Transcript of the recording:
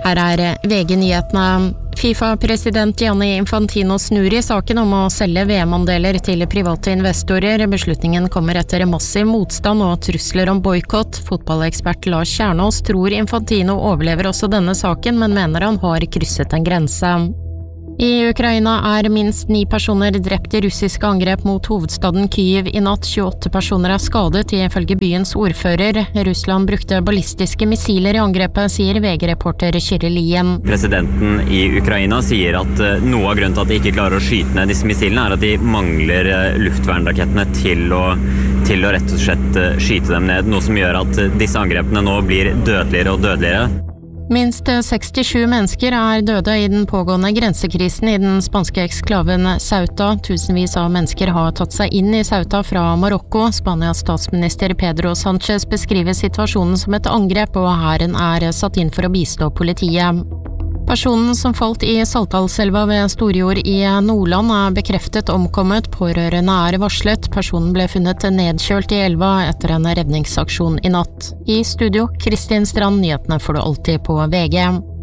Her VG-nyhetene. FIFA-president Gianni Infantino snur I saken om å selge VM-andeler til private investorer. Beslutningen kommer etter massiv motstand og trusler om boykott. Fotballekspert Lars Kjernås tror Infantino overlever også denne saken, men mener han har krysset en grense. I Ukraina minst 9 personer drept I russiske angrep mot hovedstaden Kyiv I natt. 28 personer skadet ifølge byens ordfører. Russland brukte ballistiske missiler I angrepet, sier VG-reporter Kyrre Lien. Presidenten I Ukraina sier at noe av grunnen til at de ikke klarer å skyte ned disse missilene at de mangler luftvernrakettene til å rett og slett skyte dem ned, noe som gjør at disse angrepene nå blir dødeligere og dødeligere. Minst 67 mennesker døde I den pågående grensekrisen I den spanske eksklaven Ceuta. Tusenvis av mennesker har tatt seg inn I Ceuta fra Marokko. Spanias statsminister Pedro Sánchez beskriver situasjonen som et angrep, og hæren satt inn for å bistå politiet. Personen som falt I Saltdalselva ved Storjord I Nordland bekreftet omkommet. Pårørende varslet. Personen ble funnet nedkjølt I elva etter en redningsaksjon I natt. I studio, Kristin Strand, nyhetene får du alltid på VG.